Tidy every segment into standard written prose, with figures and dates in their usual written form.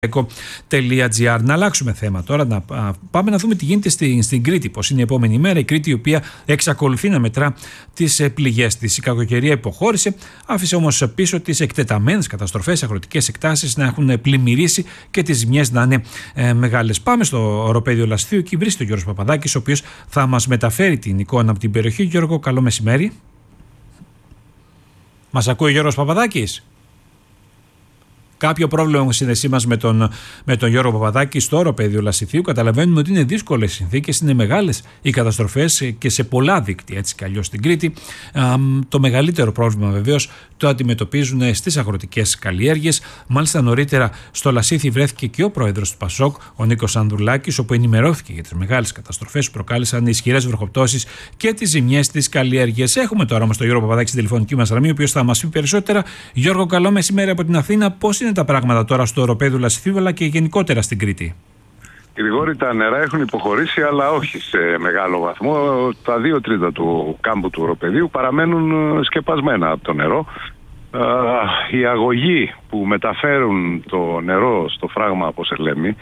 Να αλλάξουμε θέμα τώρα, να πάμε να δούμε τι γίνεται στην Κρήτη, πώς είναι η επόμενη μέρα. Η Κρήτη, η οποία εξακολουθεί να μετρά τις πληγές της. Η κακοκαιρία υποχώρησε, άφησε όμως πίσω τις εκτεταμένες καταστροφές, αγροτικές εκτάσεις να έχουν πλημμυρίσει και τις ζημιές να είναι μεγάλες. Πάμε στο οροπέδιο Λασιθίου, εκεί βρίσκεται ο Γιώργος Παπαδάκης, ο οποίος θα μας μεταφέρει την εικόνα από την περιοχή. Γιώργο, καλό μεσημέρι. Μας ακούει ο Γιώργος Παπαδάκης? Κάποιο πρόβλημα με σύνδεσή μας με τον Γιώργο Παπαδάκη στο οροπέδιο Λασιθίου. Καταλαβαίνουμε ότι είναι δύσκολες συνθήκες, είναι μεγάλες οι καταστροφές και σε πολλά δίκτυα, έτσι κι αλλιώς στην Κρήτη. Το μεγαλύτερο πρόβλημα βεβαίως το αντιμετωπίζουν στις αγροτικές καλλιέργειες. Μάλιστα, νωρίτερα στο Λασίθι βρέθηκε και ο πρόεδρος του Πασόκ, ο Νίκος Ανδρουλάκης, όπου ενημερώθηκε για τις μεγάλες καταστροφές που προκάλεσαν οι ισχυρές βροχοπτώσεις και τις ζημιές στις καλλιέργειες. Έχουμε τώρα όμως τον Γιώργο Παπαδάκη στην τηλεφωνική μας γραμμή, ο οποίος θα μας πει περισσότερα. Γιώργο, καλό μεσημέρι από την Αθήνα. Πώς είναι τα πράγματα τώρα στο οροπέδιο Λασιθίου, αλλά και γενικότερα στην Κρήτη? Γρηγόρη, τα νερά έχουν υποχωρήσει, αλλά όχι σε μεγάλο βαθμό. Τα 2/3 του κάμπου του οροπεδίου παραμένουν σκεπασμένα από το νερό. Οι αγωγοί που μεταφέρουν το νερό στο φράγμα από Σελέμη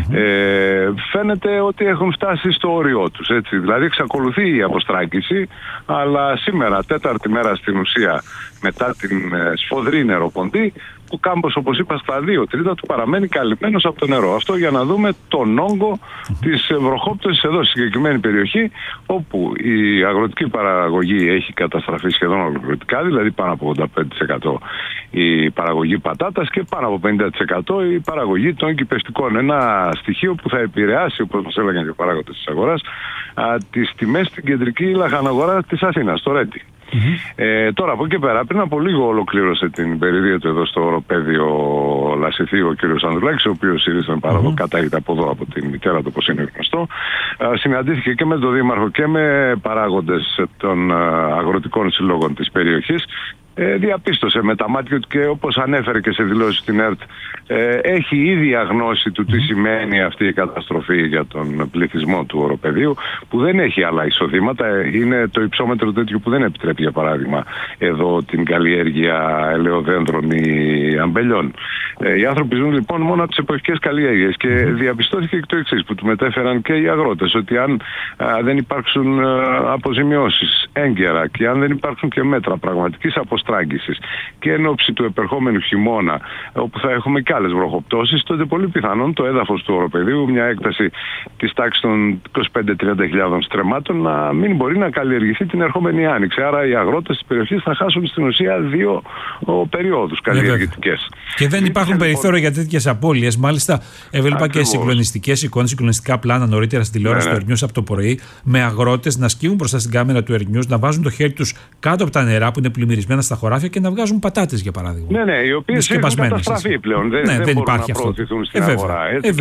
φαίνεται ότι έχουν φτάσει στο όριό τους, έτσι. Δηλαδή εξακολουθεί η αποστράγγιση, αλλά σήμερα, τέταρτη μέρα στην ουσία μετά την σφοδρή νεροποντή, ο κάμπος, όπως είπα, στα 2/3 του παραμένει καλυμμένος από το νερό. Αυτό για να δούμε τον όγκο της βροχόπτωσης εδώ στη συγκεκριμένη περιοχή, όπου η αγροτική παραγωγή έχει καταστραφεί σχεδόν ολοκληρωτικά, δηλαδή πάνω από 85% η παραγωγή πατάτας και πάνω από 50% η παραγωγή των κυπευτικών. Ένα στοιχείο που θα επηρεάσει, όπως μας έλεγαν και οι παράγοντες της αγοράς, τις τιμές στην κεντρική λαχαναγορά της Αθήνας, στο Ρέντι. Τώρα από εκεί πέρα, πριν από λίγο ολοκλήρωσε την περιοδία του εδώ στο οροπέδιο Λασιθίου ο κ. Ανδρουλάκης, ο οποίος ήρθε παραδό κατάγεται από εδώ, από την μητέρα του, όπως είναι γνωστό. Συναντήθηκε και με τον Δήμαρχο και με παράγοντες των αγροτικών συλλόγων της περιοχής. Διαπίστωσε με τα μάτια του και, όπως ανέφερε και σε δηλώσεις στην ΕΡΤ, έχει ήδη αγνώση του τι σημαίνει αυτή η καταστροφή για τον πληθυσμό του οροπεδίου, που δεν έχει άλλα εισοδήματα. Είναι το υψόμετρο τέτοιο που δεν επιτρέπει, για παράδειγμα, εδώ την καλλιέργεια ελαιοδέντρων ή αμπελιών. Οι άνθρωποι ζουν λοιπόν μόνο από τις εποχικές καλλιέργειες και διαπιστώθηκε και το εξής που του μετέφεραν και οι αγρότες, ότι αν δεν υπάρξουν αποζημιώσεις έγκαιρα και αν δεν υπάρξουν και μέτρα πραγματικής αποστράγγισης και εν ώψη του επερχόμενου χειμώνα, όπου θα έχουμε και άλλες βροχοπτώσεις, τότε πολύ πιθανόν το έδαφος του οροπεδίου, μια έκταση της τάξης των 25-30 στρεμμάτων, να μην μπορεί να καλλιεργηθεί την ερχόμενη άνοιξη. Άρα οι αγρότες της περιοχής θα χάσουν στην ουσία 2 περιόδους καλλιεργητικές. Και δεν υπάρχουν περιθώρια για τέτοιες απώλειες. Μάλιστα, έβλεπα και συγκλονιστικές εικόνες, συγκλονιστικά πλάνα νωρίτερα στην τηλεόραση του Ερνιούς από το πρωί, με αγρότες να σκύβουν μπροστά στην κάμερα του Ερνιούς, να βάζουν το χέρι τους κάτω από τα νερά που είναι πλημμυρισμένα στα χωράφια και να βγάζουν πατάτες, για παράδειγμα. Ναι, οι οποίες έχουν καταστραφεί πλέον. Δεν μπορούν να προωθηθούν στην αγορά.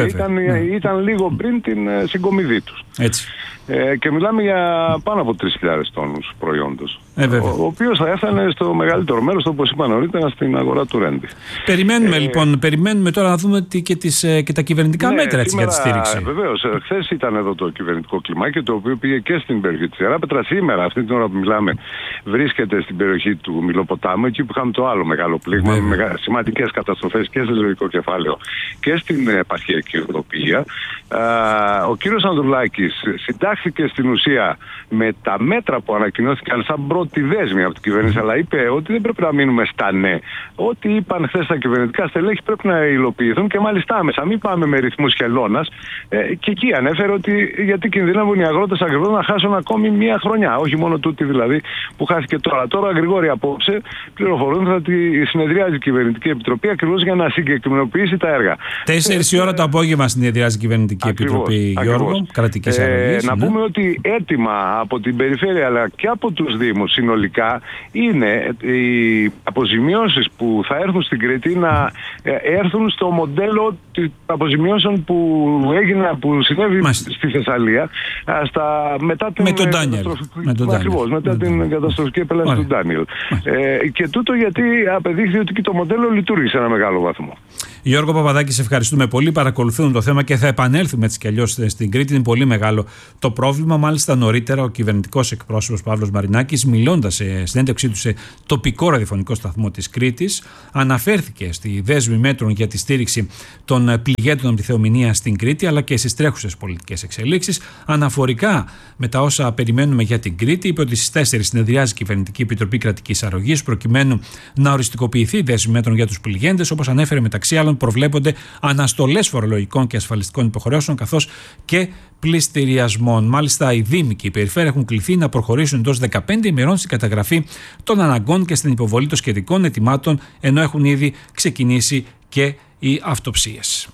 Ήταν λίγο πριν την συγκομιδή τους. Έτσι. Και μιλάμε για πάνω από 3.000 τόνους προϊόντος. Ο οποίος θα έφτανε στο μεγαλύτερο μέρος, όπως είπα νωρίτερα, στην αγορά του Ρέντι. Περιμένουμε τώρα να δούμε και τα κυβερνητικά μέτρα έτσι, για τη στήριξη. Βεβαίως. Χθες ήταν εδώ το κυβερνητικό κλιμάκιο, το οποίο πήγε και στην περιοχή της Ιεράπετρας. Σήμερα, αυτή την ώρα που μιλάμε, βρίσκεται στην περιοχή του Μιλοποτάμου, εκεί που είχαμε το άλλο μεγάλο πλήγμα, με σημαντικές καταστροφές και στο ζωικό κεφάλαιο και στην επαρχιακή οδοποιία. Ο κύριος Ανδρουλάκης συντάχθηκε στην ουσία με τα μέτρα που ανακοινώθηκαν σαν πρώτη δέσμη από την κυβέρνηση, αλλά είπε ότι δεν πρέπει να μείνουμε στα ναι. Ό,τι είπαν χθες τα κυβερνητικά στελέχη πρέπει να υλοποιηθούν και μάλιστα άμεσα. Μην πάμε με ρυθμούς χελώνας. Και εκεί ανέφερε ότι γιατί κινδυνεύουν οι αγρότες ακριβώς να χάσουν ακόμη μία χρονιά. Όχι μόνο τούτη δηλαδή που χάθηκε τώρα. Τώρα, Γρηγόρη, απόψε πληροφορούν ότι συνεδριάζει η Κυβερνητική Επιτροπή ακριβώς για να συγκεκριμενοποιήσει τα έργα. 4 η ώρα το απόγευμα συνεδριάζει η Κυβερνητική Επιτροπή, Γιώργο, κρατικής αρρωγής. Να πούμε ότι έτοιμα από την περιφέρεια αλλά και από τους Δήμους συνολικά είναι οι αποζημιώσεις που θα έρθουν στην Κρήτη να έρθουν στο μοντέλο των αποζημιώσεων που συνέβη στη Θεσσαλία μετά την καταστροφική επέλαση του Ντάνιελ. Και τούτο γιατί απεδείχθη ότι και το μοντέλο λειτουργήσε σε ένα μεγάλο βαθμό. Γιώργο Παπαδάκη, σε ευχαριστούμε πολύ. Παρακολουθούν το θέμα και θα επανέλθουμε έτσι κι αλλιώς στην Κρήτη. Είναι πολύ μεγάλο το πρόβλημα. Μάλιστα, νωρίτερα ο κυβερνητικός εκπρόσωπος Παύλος Μαρινάκης, μιλώντας σε συνέντευξή του σε τοπικό ραδιοφωνικό σταθμό της Κρήτης, αναφέρθηκε στη δέσμη μέτρων για τη στήριξη των πληγέντων από τη θεομηνία στην Κρήτη, αλλά και στις τρέχουσες πολιτικές εξελίξεις. Αναφορικά με τα όσα περιμένουμε για την Κρήτη, είπε ότι στις 4 συνεδριάζει η Κυβερνητική Επιτροπή Κρατικής Αρρωγής, προκειμένου να οριστικοποιηθεί η δέσμη μέτρων για τους πληγέντες. Όπως ανέφερε, μεταξύ άλλων, προβλέπονται αναστολές φορολογικών και ασφαλιστικών υποχρεώσεων, καθώς και πληστηριασμών. Μάλιστα, οι Δήμοι και οι Περιφέρειες έχουν κληθεί να προχωρήσουν εντός 15 ημερών στην καταγραφή των αναγκών και στην υποβολή των σχετικών ετοιμάτων, ενώ έχουν ήδη ξεκινήσει και οι αυτοψίες.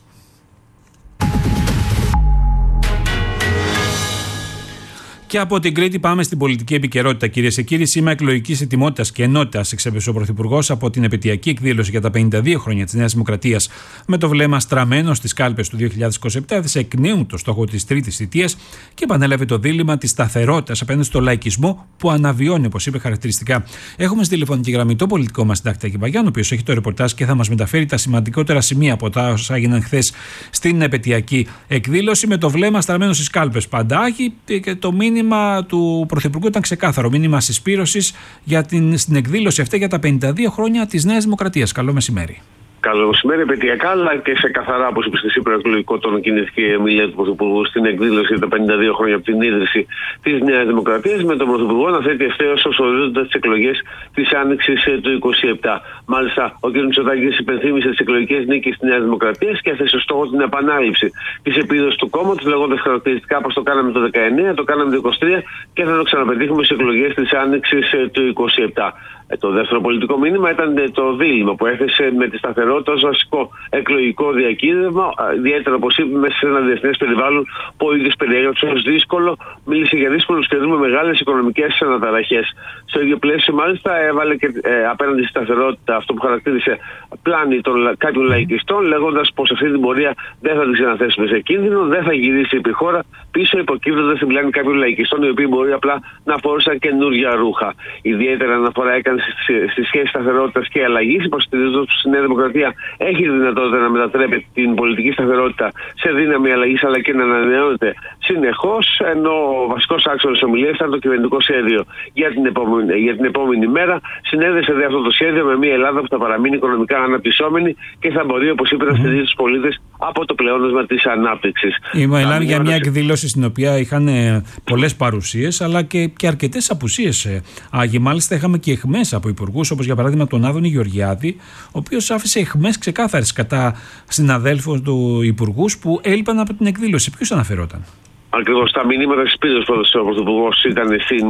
Και από την Κρήτη πάμε στην πολιτική επικαιρότητα. Κυρίες και κύριοι, σήμα εκλογικής ετοιμότητας και ενότητας εξέπεσε ο Πρωθυπουργός από την επαιτειακή εκδήλωση για τα 52 χρόνια της Νέας Δημοκρατίας. Με το βλέμμα στραμμένο στις κάλπες του 2027, έθεσε εκ νέου το στόχο της τρίτης θητείας και επανέλαβε το δίλημμα της σταθερότητας απέναντι στο λαϊκισμό που αναβιώνει, όπως είπε χαρακτηριστικά. Έχουμε στη τηλεφωνική γραμμή το πολιτικό μας συντάκτη Άκη Βαγιάννη, ο οποίος έχει το ρεπορτάζ και θα μας μεταφέρει τα σημαντικότερα σημεία από τα όσα έγιναν χθες στην επαιτειακή εκδήλωση. Με το βλέμμα στραμμένο στις κάλπες παντάχει και το μήνυμα του Πρωθυπουργού ήταν ξεκάθαρο. Μήνυμα συσπήρωσης στην εκδήλωση αυτή για τα 52 χρόνια της Νέας Δημοκρατίας. Καλό μεσημέρι. Καλό μεσημέρι, επαιτειακά, αλλά και σε καθαρά, όπως είπε στη προεκλογικό τόνο, κινήθηκε η ομιλία του Πρωθυπουργού στην εκδήλωση για τα 52 χρόνια από την ίδρυση της Νέας Δημοκρατίας, με τον Πρωθυπουργό να θέτει ευθέως ως ορίζοντα τις εκλογές της Άνοιξης του 27. Μάλιστα, ο κ. Μητσοτάκης υπενθύμησε τις εκλογικές νίκες της Νέας Δημοκρατίας και έθεσε στόχο την επανάληψη της επίδοσης του κόμματος, λέγοντας χαρακτηριστικά πως το κάναμε το 19, το κάναμε το 23 και θα το ξαναπετύχουμε στις εκλογές της Άνοιξης του 27. Το δεύτερο πολιτικό μήνυμα ήταν το δίλημμα που έθεσε με τη σταθερότητα ως βασικό εκλογικό διακύβευμα, ιδιαίτερα όπως είπε μέσα σε ένα διεθνές περιβάλλον που ο ίδιος περιέγραψε ως δύσκολο, μίλησε για δύσκολους καιρούς με μεγάλες οικονομικές αναταραχές. Στο ίδιο πλαίσιο, μάλιστα, έβαλε και απέναντι στη σταθερότητα αυτό που χαρακτήρισε πλάνη των κάποιων λαϊκιστών, λέγοντας πως αυτή την πορεία δεν θα την ξαναθέσουμε σε κίνδυνο, δεν θα γυρίσει η χώρα πίσω, υποκύπτοντας την πλάνη κάποιων λαϊκιστών, οι οποίοι μπορεί απλά να φόρησαν καινούργια ρούχα. Ιδιαίτερα αναφορά έκανε στη σχέση σταθερότητας και αλλαγής, υποστηρίζοντας πως η Νέα Δημοκρατία έχει τη δυνατότητα να μετατρέπει την πολιτική σταθερότητα σε δύναμη αλλαγής, αλλά και να ανανεώνεται συνεχώς. Ενώ ο βασικός άξονας της ομιλίας ήταν το κυβερνητικό σχέδιο για την επόμενη μέρα. Συνέδεσε αυτό το σχέδιο με μια Ελλάδα που θα παραμείνει οικονομικά αναπτυσσόμενη και θα μπορεί, όπως είπε, να στηρίζει τους πολίτες από το πλεόνασμα της ανάπτυξης. Μιλάμε για μια εκδήλωση στην οποία είχαν πολλές παρουσίες, αλλά και αρκετές απουσίες. Άγιοι, μάλιστα, είχαμε και εχμές από υπουργούς, όπως για παράδειγμα τον Άδωνη Γεωργιάδη, ο οποίος άφησε εχμές ξεκάθαρες κατά συναδέλφους του υπουργούς που έλειπαν από την εκδήλωση. Ποιους αναφερόταν? Ακριβώς τα μηνύματα της πίεσης που έδωσε ο Πρωθυπουργός ήταν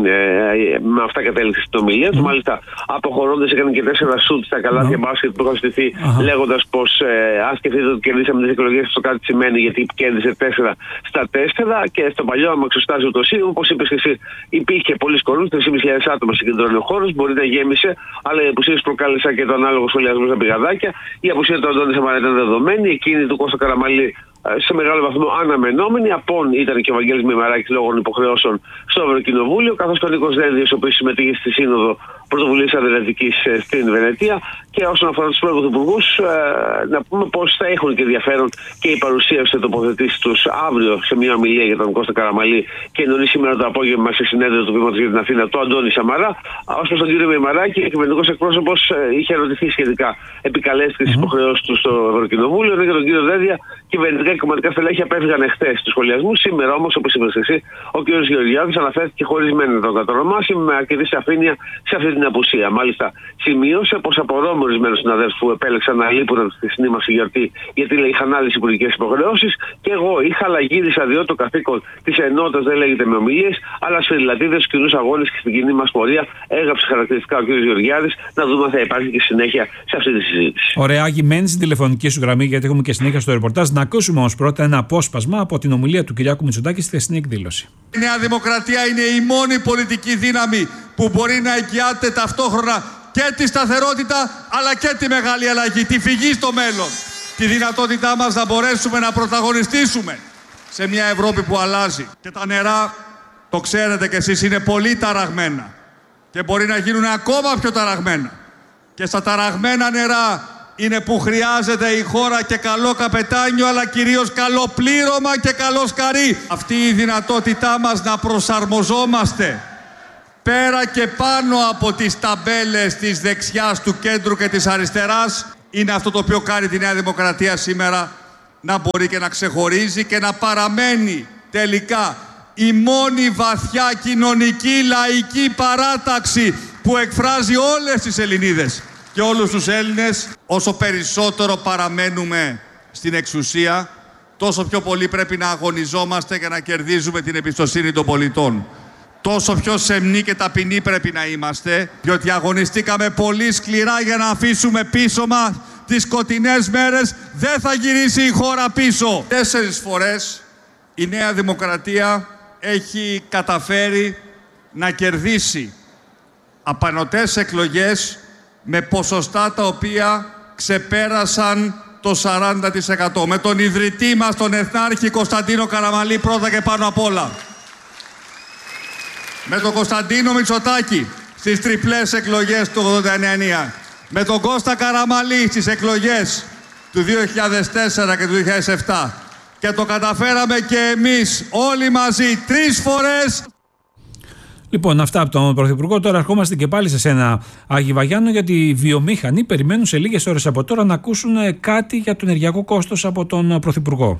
με αυτά κατέληξε στην ομιλία του. Μάλιστα, αποχωρώντας, έκανε και 4 σουτ στα καλάθια μπάσκετ που είχαν στηθεί, λέγοντας πως αν σκεφτείτε ότι κερδίσαμε τις εκλογές, αυτό κάτι σημαίνει, γιατί κέρδισε 4 στα 4. Και στο παλιό αμαξοστάσιο του ΣΥΡΙΖΑ, όπως είπες και εσύ, υπήρχε πολλοί κορούς, 3.500 άτομα συγκεντρώνει ο χώρος, μπορεί να γέμισε, αλλά οι απουσίες προκάλεσαν και το ανάλογο σχολιασμό στα πηγαδάκια. Η απουσία του Αντώνη Σαμαρά ήταν δεδομένη, εκείνη του Κώστα Καραμανλή σε μεγάλο βαθμό αναμενόμενη. Απόν ήταν και ο Βαγγέλης Μημαράκης λόγω υποχρεώσεων στο Ευρωκοινοβούλιο, καθώς και ο Νίκος Δένδιος, ο οποίος συμμετείχε στη Σύνοδο Πρωτοβουλίας Αδριατικής στην Βενετία. Και όσον αφορά τους πρωθυπουργούς, να πούμε πως θα έχουν και ενδιαφέρον και η παρουσία σε τοποθετήσεις τους αύριο σε μια ομιλία για τον Κώστα Καραμανλή και νωρίς σήμερα το απόγευμα σε συνέδριο του Βήματος για την Αθήνα του Αντώνη Σαμαρά. Ως προς τον κύριο Μημαράκη, ο κυβερνητικός εκπρόσωπος είχε ερωτηθεί σχετικά, επικαλέστηκε τις υποχρεώσεις του στο Ευρωκοινοβούλιο, ενώ για τον κύριο Δένδια κυβερνητικά και κομματικά στελέχη απέφυγαν εχθές τους σχολιασμούς. Σήμερα όμως, όπως είπες εσύ, ο κ. Γεωργιάδης αναφέρθηκε χωρισμένα να τον κατονομάσει με αρκετή σαφήνεια σε αυτή την απουσία. Μάλιστα, σημείωσε πως απορώ με ορισμένους συναδέλφους που επέλεξαν να λείπουν από τη χθεσινή μας γιορτή, γιατί λέει είχαν άλλες υπουργικές υποχρεώσεις. Και εγώ είχα αλλαγή διότι το καθήκον της ενότητας δεν λέγεται με ομιλίες, αλλά σφυριλατίδες, κοινούς αγώνες και στην κοινή μας πορεία. Έγραψε χαρακτηριστικά ο κ. Γεωργιάδης. Να δούμε αν θα υπάρχει και συνέχεια σε αυτή τη συζήτηση. Ωραία, Άγη, μένει στην τηλεφωνική σου γραμμή, γιατί έχουμε και συνέχεια στο ρεπορτάζ. Να ακούσουμε όμως πρώτα ένα απόσπασμα από την ομιλία του Κυριάκου Μητσοτάκη στη χθεσινή εκδήλωση. Η Νέα Δημοκρατία είναι η μόνη πολιτική δύναμη που μπορεί να εγγυάται ταυτόχρονα και τη σταθερότητα αλλά και τη μεγάλη αλλαγή, τη φυγή στο μέλλον. Τη δυνατότητά μας να μπορέσουμε να πρωταγωνιστήσουμε σε μια Ευρώπη που αλλάζει. Και τα νερά, το ξέρετε κι εσείς, είναι πολύ ταραγμένα και μπορεί να γίνουν ακόμα πιο ταραγμένα. Και στα ταραγμένα νερά είναι που χρειάζεται η χώρα και καλό καπετάνιο, αλλά κυρίως καλό πλήρωμα και καλό σκαρί. Αυτή η δυνατότητά μας να προσαρμοζόμαστε πέρα και πάνω από τις ταμπέλες της δεξιάς, του κέντρου και της αριστεράς, είναι αυτό το οποίο κάνει τη Νέα Δημοκρατία σήμερα να μπορεί και να ξεχωρίζει και να παραμένει τελικά η μόνη βαθιά κοινωνική λαϊκή παράταξη που εκφράζει όλες τις Ελληνίδες και όλους τους Έλληνες. Όσο περισσότερο παραμένουμε στην εξουσία, τόσο πιο πολύ πρέπει να αγωνιζόμαστε και να κερδίζουμε την εμπιστοσύνη των πολιτών. Τόσο πιο σεμνοί και ταπεινοί πρέπει να είμαστε, διότι αγωνιστήκαμε πολύ σκληρά για να αφήσουμε πίσω μας τις σκοτεινές μέρες. Δεν θα γυρίσει η χώρα πίσω. 4 φορές η Νέα Δημοκρατία έχει καταφέρει να κερδίσει απανωτές εκλογές με ποσοστά τα οποία ξεπέρασαν το 40%. Με τον ιδρυτή μας, τον Εθνάρχη Κωνσταντίνο Καραμανλή, πρώτα και πάνω απ' όλα. Με τον Κωνσταντίνο Μητσοτάκη στις τριπλές εκλογές του 89. Με τον Κώστα Καραμανλή στις εκλογές του 2004 και του 2007. Και το καταφέραμε και εμείς όλοι μαζί 3 φορές. Λοιπόν, αυτά από τον Πρωθυπουργό. Τώρα ερχόμαστε και πάλι σε σένα, Άγη Βαγιάννου, γιατί οι βιομήχανοι περιμένουν σε λίγες ώρες από τώρα να ακούσουν κάτι για το ενεργειακό κόστος από τον Πρωθυπουργό.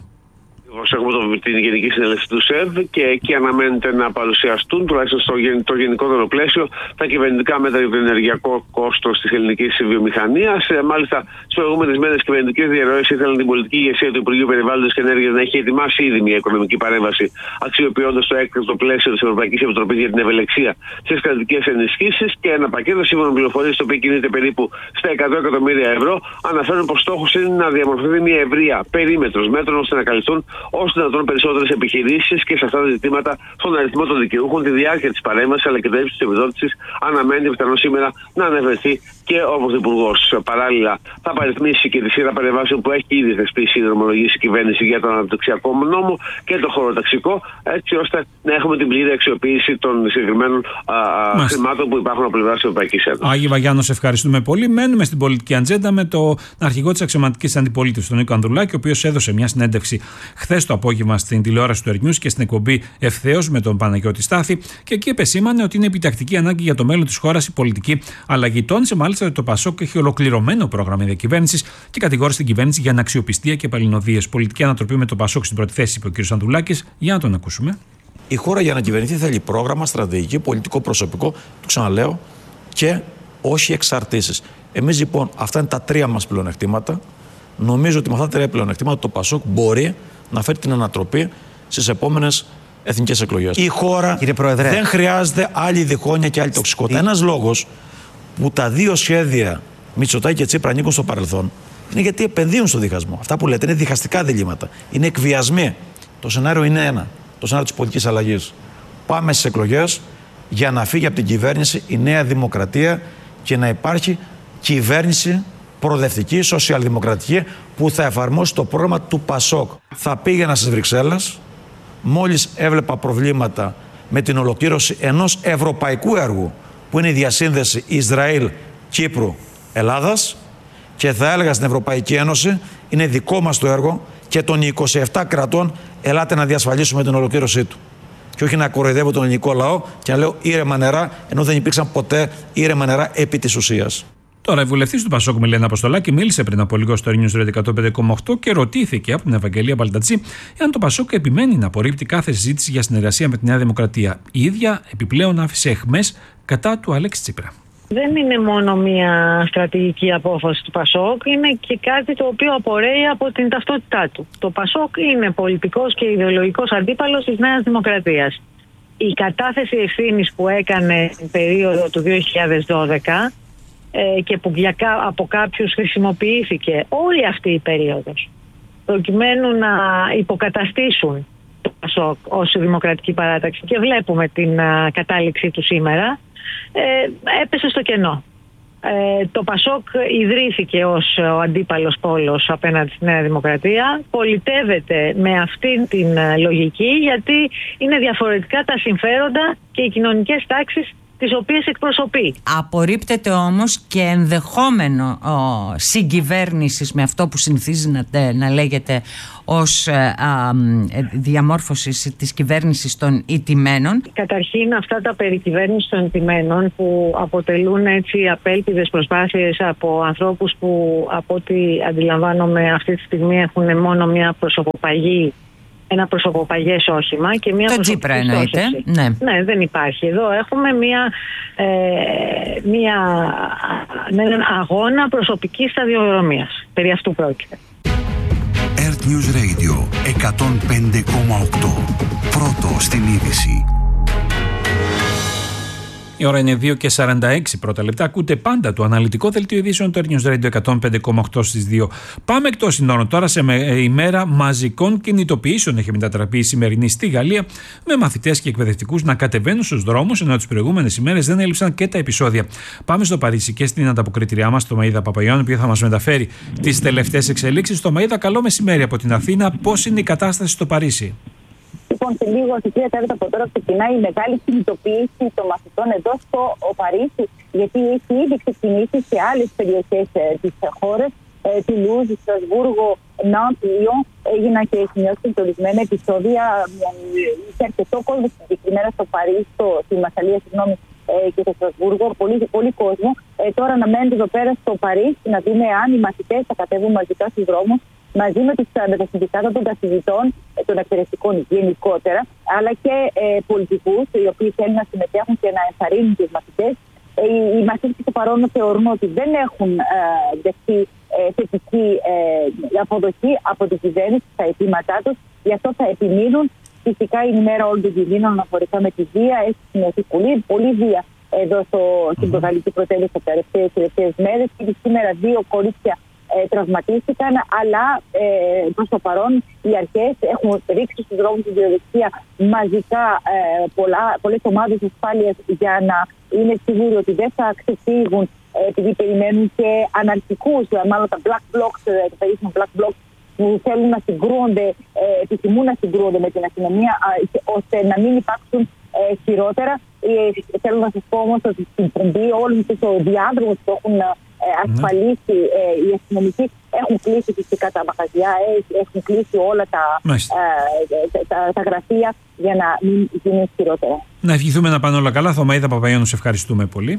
Έχουμε την Γενική Συνέλευση του ΣΕΔ και εκεί αναμένεται να παρουσιαστούν, τουλάχιστον στο γενικότερο πλαίσιο, τα κυβερνητικά μέτρα για το ενεργειακό κόστος της ελληνικής βιομηχανίας. Μάλιστα, στις προηγούμενες μέρες κυβερνητικές διαρροές ήθελαν την πολιτική ηγεσία του Υπουργείου Περιβάλλοντος και Ενέργειας να έχει ετοιμάσει ήδη μια οικονομική παρέμβαση, αξιοποιώντας το έκτακτο πλαίσιο της Ευρωπαϊκής Επιτροπής για την ευελιξία στις κρατικές ενισχύσεις, και ένα πακέτο σύμφωνα με πληροφορίες, το οποίο κινείται περίπου στα 100 εκατομμύρια ευρώ, αναφέρουν πως στόχος είναι να διαμορφωθεί μια ευρεία περίμετρος μέτρων ώστε να καλυφθούν όσο δυνατόν περισσότερες επιχειρήσεις και σε αυτά τα ζητήματα στον αριθμό των δικαιούχων, τη διάρκεια της παρέμβασης αλλά και το ύψος της επιδότησης. Αναμένει πιθανώς σήμερα να ανεβρεθεί και ο Πρωθυπουργός. Παράλληλα, θα παριθμίσει και τη σειρά παρεμβάσεων που έχει ήδη θεσπίσει η δρομολογήσει η κυβέρνηση για τον αναπτυξιακό νόμο και το χωροταξικό, έτσι ώστε να έχουμε την πλήρη αξιοποίηση των συγκεκριμένων χρημάτων που υπάρχουν από πλευράς της Ευρωπαϊκής Ένωσης. Άγη Βαγιάννου, σε ευχαριστούμε πολύ. Μένουμε στην πολιτική ατζέντα με τον αρχηγό της αξιωματικής αντιπολίτευσης, τον Νίκο Ανδρουλάκη, ο οποίος έδωσε μια συνέντευξη χθες το απόγευμα στην τηλεόραση του Ερνιούς και στην εκπομπή Ευθέως με τον Παναγιώτη Στάθη, και εκεί επεσήμανε ότι είναι επιτακτική ανάγκη για το μέλλον της χώρας η πολιτική αλλαγή. Τόνισε μάλιστα ότι το ΠΑΣΟΚ έχει ολοκληρωμένο πρόγραμμα διακυβέρνησης και κατηγόρησε την κυβέρνηση για αναξιοπιστία και παλινοδίες. Πολιτική ανατροπή με το ΠΑΣΟΚ στην πρώτη θέση, είπε ο κ. Ανδρουλάκης. Για να τον ακούσουμε. Η χώρα για να κυβερνηθεί θέλει πρόγραμμα, στρατηγική, πολιτικό προσωπικό, το ξαναλέω, και όχι εξαρτήσεις. Εμείς λοιπόν, αυτά είναι τα 3 μας πλεονεκτήματα. Νομίζω ότι με αυτά τα 3 πλεονεκτήματα το ΠΑΣΟΚ μπορεί να φέρει την ανατροπή στις επόμενες εθνικές εκλογές. Η χώρα δεν χρειάζεται άλλη διχόνοια και άλλη τοξικότητα. Ένας λόγος που τα 2 σχέδια Μητσοτάκη και Τσίπρα ανήκουν στο παρελθόν είναι γιατί επενδύουν στο διχασμό. Αυτά που λέτε είναι διχαστικά διλήμματα. Είναι εκβιασμοί. Το σενάριο είναι ένα. Το σενάριο της πολιτικής αλλαγής. Πάμε στις εκλογές για να φύγει από την κυβέρνηση η Νέα Δημοκρατία και να υπάρχει κυβέρνηση προοδευτική, σοσιαλδημοκρατική, που θα εφαρμόσει το πρόγραμμα του ΠΑΣΟΚ. Θα πήγαινα στις Βρυξέλλες, μόλις έβλεπα προβλήματα με την ολοκλήρωση ενός ευρωπαϊκού έργου, που είναι η διασύνδεση Ισραήλ-Κύπρου-Ελλάδας, και θα έλεγα στην Ευρωπαϊκή Ένωση, είναι δικό μας το έργο και των 27 κρατών, ελάτε να διασφαλίσουμε την ολοκλήρωσή του. Και όχι να κοροϊδεύω τον ελληνικό λαό και να λέω ήρεμα νερά, ενώ δεν υπήρξαν ποτέ ήρεμα νερά επί της ουσίας. Τώρα, η βουλευτής του ΠΑΣΟΚ, Μιλένα Αποστολάκη, μίλησε πριν από λίγο στο News Radio 105,8 και ρωτήθηκε από την Ευαγγελία Μπαλτατζή εάν το ΠΑΣΟΚ επιμένει να απορρίπτει κάθε συζήτηση για συνεργασία με τη Νέα Δημοκρατία. Η ίδια επιπλέον άφησε αιχμές κατά του Αλέξη Τσίπρα. Δεν είναι μόνο μια στρατηγική απόφαση του ΠΑΣΟΚ, είναι και κάτι το οποίο απορρέει από την ταυτότητά του. Το ΠΑΣΟΚ είναι πολιτικός και ιδεολογικός αντίπαλος της Νέας Δημοκρατίας. Η κατάθεση ευθύνης που έκανε την περίοδο του 2012 και που από κάποιους χρησιμοποιήθηκε όλη αυτή η περίοδος προκειμένου να υποκαταστήσουν το ΠΑΣΟΚ ως δημοκρατική παράταξη, και βλέπουμε την κατάληξή του σήμερα, έπεσε στο κενό. Το ΠΑΣΟΚ ιδρύθηκε ως ο αντίπαλος πόλος απέναντι στη Νέα Δημοκρατία, πολιτεύεται με αυτήν την λογική, γιατί είναι διαφορετικά τα συμφέροντα και οι κοινωνικές τάξεις τις οποίες εκπροσωπεί. Απορρίπτεται όμως και ενδεχόμενο συγκυβέρνησης με αυτό που συνηθίζει να λέγεται ως διαμόρφωση της κυβέρνησης των ηττημένων. Καταρχήν αυτά τα περί κυβέρνησης των ηττημένων που αποτελούν έτσι απέλπιδες προσπάθειες από ανθρώπους που από ό,τι αντιλαμβάνομαι αυτή τη στιγμή έχουν μόνο μια προσωποπαγή, ένα προσωποπαγές όχημα και μια το Τσίπρα εννοείται. Ναι, δεν υπάρχει. Εδώ έχουμε έναν αγώνα προσωπικής σταδιοδρομίας. Περί αυτού πρόκειται. Earth News Radio 105,8. Πρώτο στην είδηση. Η ώρα είναι 2:46 πρώτα λεπτά. Ακούτε πάντα το αναλυτικό δελτίο ειδήσεων του Earth News Radio 105,8 στις 2. Πάμε εκτός συνόρων τώρα. Σε ημέρα μαζικών κινητοποιήσεων έχει μετατραπεί η σημερινή στη Γαλλία, με μαθητές και εκπαιδευτικούς να κατεβαίνουν στους δρόμους, ενώ τις προηγούμενες ημέρες δεν έλειψαν και τα επεισόδια. Πάμε στο Παρίσι και στην ανταποκριτηριά μας, το Μαΐδα Παπαϊωάννου, που θα μας μεταφέρει τις τελευταίες εξελίξεις. Το Μαΐδα, καλό μεσημέρι από την Αθήνα. Πώς είναι η κατάσταση στο Παρίσι? Λοιπόν, σε λίγο, στις 3 από τώρα, ξεκινάει η μεγάλη κινητοποίηση των μαθητών εδώ στο Παρίσι, γιατί έχει ήδη ξεκινήσει σε άλλες περιοχές της χώρας. Τουλούζ, Στρασβούργο, Ναντ, Λιόν, έγιναν και σημειώθηκαν ορισμένα επεισόδια. Είχε αρκετό κόσμο συγκεκριμένα στο Παρίσι, στη Μασσαλία, και στο Στρασβούργο. Πολύ κόσμο. Τώρα αναμένεται εδώ πέρα στο Παρίσι να δούμε αν οι μαθητές θα κατέβουν μαζικά στους δρόμους, μαζί με τα συνδικάτα των καθηγητών, των εκπαιδευτικών γενικότερα, αλλά και πολιτικούς, οι οποίοι θέλουν να συμμετέχουν και να ενθαρρύνουν τους μαθητές. Οι μαθητές στο παρόν θεωρούν ότι δεν έχουν δεχτεί θετική αποδοχή από την κυβέρνηση στα αιτήματά τους, γι' αυτό θα επιμείνουν. Φυσικά η ημέρα όλων των κινδύνων αναφορικά με τη βία έχει σημειωθεί πολύ βία εδώ στην Γαλλική πρωτεύουσα τις τελευταίες μέρες. Και σήμερα 2 κορίτσια τραυματίστηκαν, αλλά προς το παρόν οι αρχές έχουν ρίξει στους δρόμους της διαδικασία μαζικά πολλές ομάδες ασφάλειας για να είναι σίγουροι ότι δεν θα ξεφύγουν, επειδή περιμένουν και αναρχικούς, μάλλον τα black blocs, τα περίφημα black blocs, που θέλουν να συγκρούονται, επιθυμούν να συγκρούονται με την αστυνομία, ώστε να μην υπάρξουν χειρότερα. Θέλω να σας πω όμως ότι στην Πομπή όλους τους διάδρομους που έχουν ασφαλίσει οι αστυνομικοί έχουν κλείσει φυσικά τα μαγαζιά, έχουν κλείσει όλα τα γραφεία για να μην γίνει χειρότερα. Να ευχηθούμε να πάνε όλα καλά. Θωμαΐδα Παπαϊωάννου, σε ευχαριστούμε πολύ.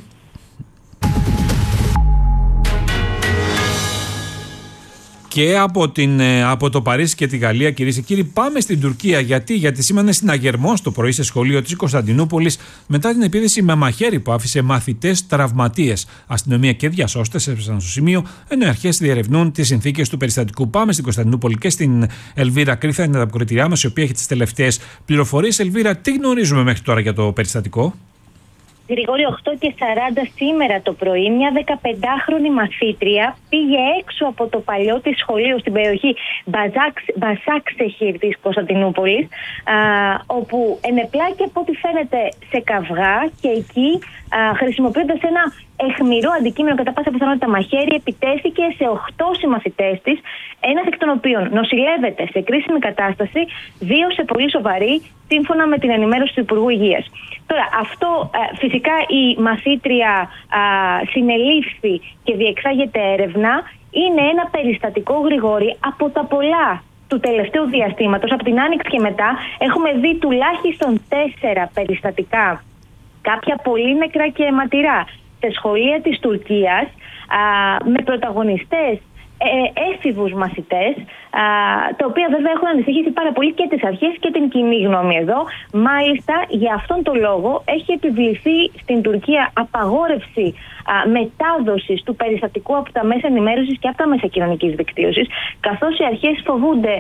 Και από το Παρίσι και τη Γαλλία, κυρίες και κύριοι, πάμε στην Τουρκία. Γιατί σήμανε συναγερμό το πρωί σε σχολείο της Κωνσταντινούπολης μετά την επίθεση με μαχαίρι που άφησε μαθητές τραυματίες. Αστυνομία και διασώστες έφτασαν στο σημείο, ενώ οι αρχές διερευνούν τις συνθήκες του περιστατικού. Πάμε στην Κωνσταντινούπολη και στην Ελβίρα Κρήθα, είναι τα αποκριτηριά μας, η οποία έχει τις τελευταίες πληροφορίες. Ελβίρα, τι γνωρίζουμε μέχρι τώρα για το περιστατικό? Γρηγόρη, 8:40 σήμερα το πρωί, μια 15χρονη μαθήτρια πήγε έξω από το παλιό της σχολείο στην περιοχή Μπασάξεχιρ της Κωνσταντινούπολης, όπου ενεπλάκη από ό,τι φαίνεται σε καυγά και εκεί, χρησιμοποιώντας ένα αιχμηρό αντικείμενο, κατά πάσα πιθανότητα μαχαίρι, επιτέθηκε σε 8 συμμαθητές της, ένας εκ των οποίων νοσηλεύεται σε κρίσιμη κατάσταση, 2 σε πολύ σοβαρή, σύμφωνα με την ενημέρωση του Υπουργού Υγείας. Τώρα, αυτό φυσικά η μαθήτρια συνελήφθη και διεξάγεται έρευνα. Είναι ένα περιστατικό, Γρηγόρη, από τα πολλά του τελευταίου διαστήματος. Από την Άνοιξη και μετά έχουμε δει τουλάχιστον 4 περιστατικά, κάποια πολύ νεκρά και αιματηρά, σε σχολεία της Τουρκίας, με πρωταγωνιστές έφηβους μαθητές, τα οποία βέβαια έχουν ανησυχήσει πάρα πολύ και τις αρχές και την κοινή γνώμη εδώ. Μάλιστα, για αυτόν τον λόγο έχει επιβληθεί στην Τουρκία απαγόρευση μετάδοσης του περιστατικού από τα μέσα ενημέρωσης και από τα μέσα κοινωνικής δικτύωσης, καθώς οι αρχές φοβούνται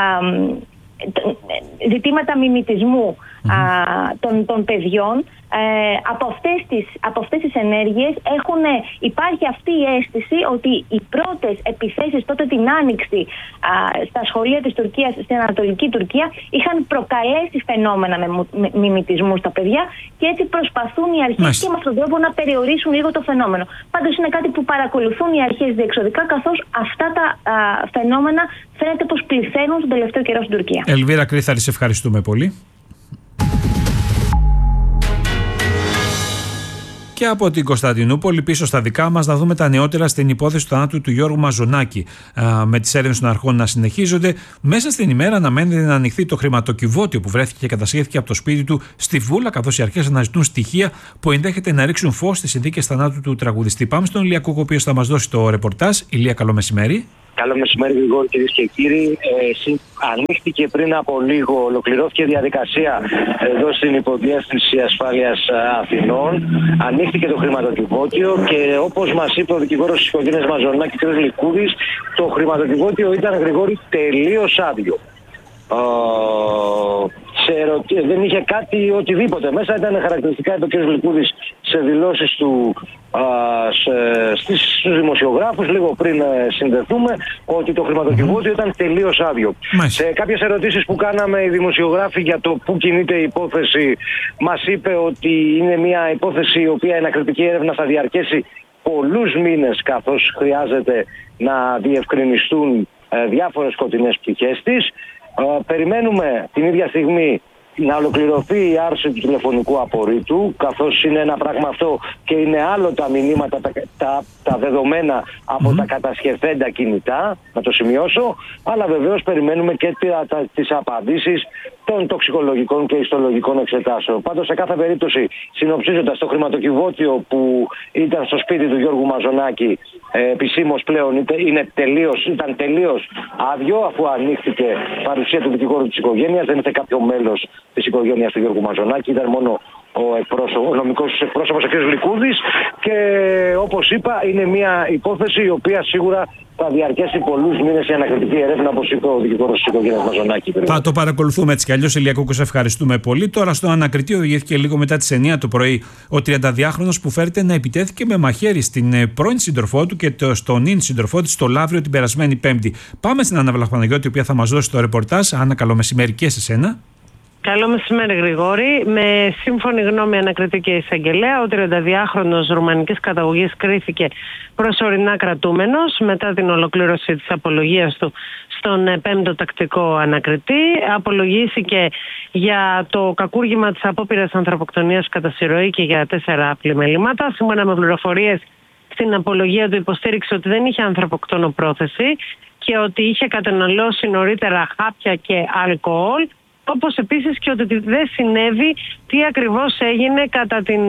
ζητήματα μιμητισμού των παιδιών. Από αυτές τις ενέργειες υπάρχει αυτή η αίσθηση ότι οι πρώτες επιθέσεις τότε την Άνοιξη στα σχολεία της Τουρκίας, στην Ανατολική Τουρκία, είχαν προκαλέσει φαινόμενα μιμητισμού στα παιδιά και έτσι προσπαθούν οι αρχές και με αυτόν τον τρόπο να περιορίσουν λίγο το φαινόμενο. Πάντως είναι κάτι που παρακολουθούν οι αρχές διεξοδικά, καθώς αυτά τα φαινόμενα φαίνεται πως πληθαίνουν τον τελευταίο καιρό στην Τουρκία. Ελβίρα Κρήθαρη, σε ευχαριστούμε πολύ. Και από την Κωνσταντινούπολη πίσω στα δικά μας να δούμε τα νεότερα στην υπόθεση του θανάτου του Γιώργου Μαζονάκη. Με τις έρευνες των αρχών να συνεχίζονται, μέσα στην ημέρα αναμένεται να ανοιχθεί το χρηματοκιβώτιο που βρέθηκε και κατασχέθηκε από το σπίτι του στη Βούλα, καθώς οι αρχές αναζητούν στοιχεία που ενδέχεται να ρίξουν φως στις συνθήκες θανάτου του τραγουδιστή. Πάμε στον Ηλία Κούκο, ο οποίος θα μας δώσει το ρεπορτάζ. Ηλία, καλό μεσημέρι. Καλό μεσημέρι, Γρηγόρη, κυρίες και κύριοι. Ανοίχθηκε πριν από λίγο, ολοκληρώθηκε διαδικασία εδώ στην Υποδιεύθυνση Ασφάλειας Αθηνών. Ανοίχθηκε το χρηματοκιβώτιο και όπως μας είπε ο δικηγόρος της οικογένειας Μαζονάκη, κ. Λικούδης, το χρηματοκιβώτιο ήταν, Γρηγόρη, τελείως άδειο. Δεν είχε κάτι οτιδήποτε μέσα. Ήταν χαρακτηριστικά, είπε ο κ. Λικούδης σε δηλώσεις του στους δημοσιογράφους λίγο πριν συνδεθούμε, ότι το χρηματοκιβώτιο ήταν τελείως άδειο. Σε κάποιες ερωτήσεις που κάναμε οι δημοσιογράφοι για το πού κινείται η υπόθεση, μας είπε ότι είναι μια υπόθεση η οποία η ανακριτική έρευνα θα διαρκέσει πολλούς μήνες, καθώς χρειάζεται να διευκρινιστούν διάφορες σκοτεινές πτυχές της. Περιμένουμε την ίδια στιγμή να ολοκληρωθεί η άρση του τηλεφωνικού απορρίτου, καθώς είναι ένα πράγμα αυτό και είναι άλλο τα μηνύματα, τα δεδομένα από τα κατασχεθέντα κινητά, να το σημειώσω, αλλά βεβαίως περιμένουμε και τις απαντήσεις των τοξικολογικών και ιστολογικών εξετάσεων. Πάντως, σε κάθε περίπτωση, συνοψίζοντας, το χρηματοκιβώτιο που ήταν στο σπίτι του Γιώργου Μαζονάκη επισήμως πλέον ήταν τελείως άδειο, αφού ανοίχθηκε παρουσία του δικηγόρου της οικογένειας. Δεν ήταν κάποιο μέλος της οικογένειας του Γιώργου Μαζονάκη, ήταν μόνο ο νομικός εκπρόσωπος ο κ. Λικούδης, και όπως είπα είναι μια υπόθεση η οποία σίγουρα θα διαρκέσει πολλούς μήνες η ανακριτική έρευνα, όπως είπε ο δικηγόρος της οικογένειας Μαζονάκη. Θα το παρακολουθούμε έτσι κι αλλιώς. Ηλία Κούκο, σε ευχαριστούμε πολύ. Τώρα στο ανακριτή οδηγήθηκε λίγο μετά τις 9 το πρωί ο 32χρονος που φέρεται να επιτέθηκε με μαχαίρι στην πρώην σύντροφό του και στον νυν σύντροφό της στο Λαύριο την περασμένη Πέμπτη. Πάμε στην Άννα Βλαχοπαναγιώτη, η οποία θα μας δώσει το ρεπορτάζ. Άννα, καλό μεσημέρι και σε σένα. Καλό μεσημέρι, Γρηγόρη. Με σύμφωνη γνώμη ανακριτική εισαγγελέα, ο 32χρονος ρουμανικής καταγωγής κρίθηκε προσωρινά κρατούμενος μετά την ολοκλήρωση της απολογίας του στον 5ο τακτικό ανακριτή. Απολογήθηκε για το κακούργημα της απόπειρας ανθρωποκτονίας κατά συρροή και για 4 πλημελήματα. Σύμφωνα με πληροφορίες στην απολογία του, υποστήριξε ότι δεν είχε ανθρωποκτόνο πρόθεση και ότι είχε καταναλώσει νωρίτερα χάπια και αλκοόλ, όπως επίσης και ότι δεν συνέβη τι ακριβώς έγινε κατά την